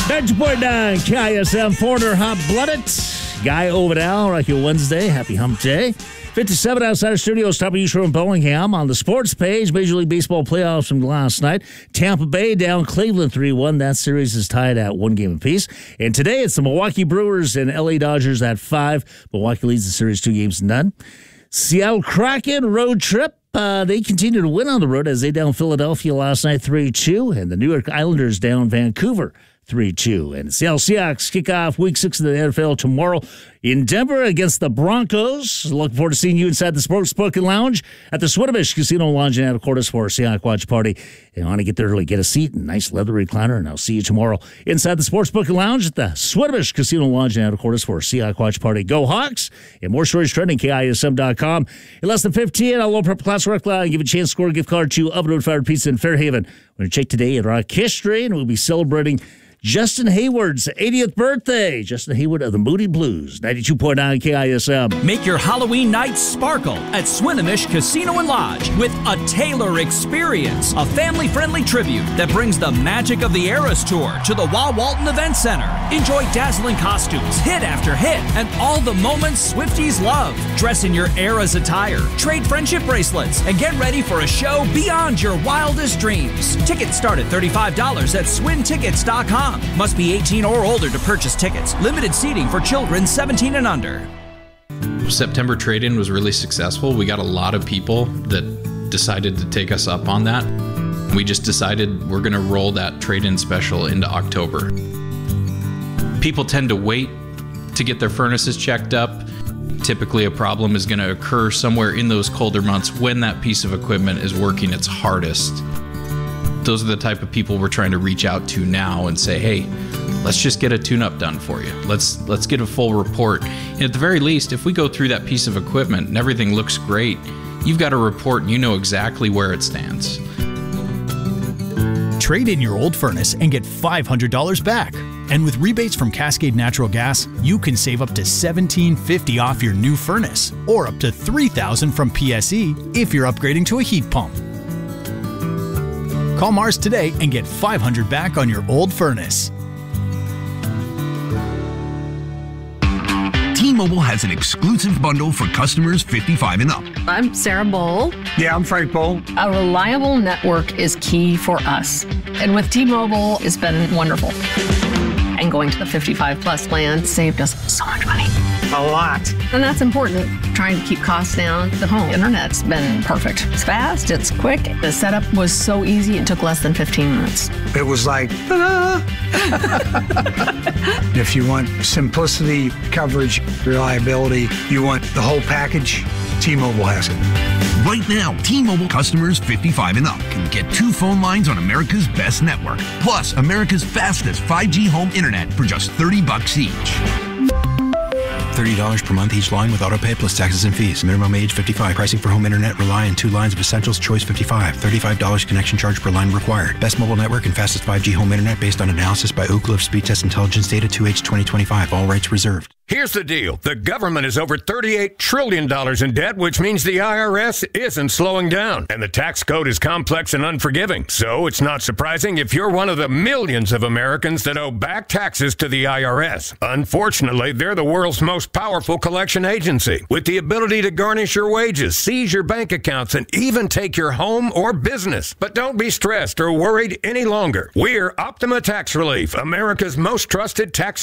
90.9 KISM, Foreigner hot-blooded. Guy Ovidal, Rocky Wednesday. Happy hump day. 57 outside our studios, top of you show in Bellingham. On the sports page, Major League Baseball playoffs from last night. Tampa Bay down Cleveland 3-1. That series is tied at 1 game apiece. And today it's the Milwaukee Brewers and LA Dodgers at 5. Milwaukee leads the series 2-0. Seattle Kraken road trip. They continue to win on the road as they down Philadelphia last night 3-2. And the New York Islanders down Vancouver 3-2. And Seattle Seahawks kick off Week 6 of the NFL tomorrow in Denver against the Broncos. Looking forward to seeing you inside the Sportsbook and Lounge at the Swinomish Casino Lounge in Anacortes for a Seahawks watch party. You want to get there early, get a seat and a nice leather recliner, and I'll see you tomorrow inside the Sportsbook and Lounge at the Swinomish Casino Lounge in Anacortes for a Seahawks watch party. Go Hawks! And more stories trending, KISM.com. In less than 15, I'll open up Class Rec Line and give a chance to score a gift card to Oven Fired Pizza in Fairhaven. We're going to check today in Rock History, and we'll be celebrating Justin Hayward's 80th birthday. Justin Hayward of the Moody Blues, 92.9 KISM. Make your Halloween night sparkle at Swinomish Casino and Lodge with a Taylor Experience, a family-friendly tribute that brings the magic of the Eras Tour to the Wah Walton Event Center. Enjoy dazzling costumes, hit after hit, and all the moments Swifties love. Dress in your Eras attire, trade friendship bracelets, and get ready for a show beyond your wildest dreams. Tickets start at $35 at swintickets.com. Must be 18 or older to purchase tickets. Limited seating for children 17 and under. September trade-in was really successful. We got a lot of people that decided to take us up on that. We just decided we're going to roll that trade-in special into October. People tend to wait to get their furnaces checked up. Typically a problem is going to occur somewhere in those colder months when that piece of equipment is working its hardest. Those are the type of people we're trying to reach out to now and say, hey, let's just get a tune-up done for you. Let's get a full report. And at the very least, if we go through that piece of equipment and everything looks great, you've got a report and you know exactly where it stands. Trade in your old furnace and get $500 back. And with rebates from Cascade Natural Gas, you can save up to $1,750 off your new furnace, or up to $3,000 from PSE if you're upgrading to a heat pump. Call Mars today and get $500 back on your old furnace. T-Mobile has an exclusive bundle for customers 55 and up. I'm Sarah Bowl. Yeah, I'm Frank Bowl. A reliable network is key for us. And with T-Mobile, it's been wonderful. And going to the 55 plus plan saved us so much money. A lot. And that's important. Trying to keep costs down. The home internet's been perfect. It's fast, it's quick. The setup was so easy, it took less than 15 minutes. It was like, ta-da! If you want simplicity, coverage, reliability, you want the whole package, T-Mobile has it. Right now, T-Mobile customers 55 and up can get 2 phone lines on America's best network, plus America's fastest 5G home internet for just $30 each. $30 per month each line with autopay plus taxes and fees. Minimum age 55. Pricing for home internet rely on 2 lines of Essentials Choice 55. $35 connection charge per line required. Best mobile network and fastest 5G home internet based on analysis by Oak Cliff Speed Test Intelligence Data 2H 2025. All rights reserved. Here's the deal. The government is over $38 trillion in debt, which means the IRS isn't slowing down. And the tax code is complex and unforgiving. So it's not surprising if you're one of the millions of Americans that owe back taxes to the IRS. Unfortunately, they're the world's most powerful collection agency, with the ability to garnish your wages, seize your bank accounts, and even take your home or business. But don't be stressed or worried any longer. We're Optima Tax Relief, America's most trusted tax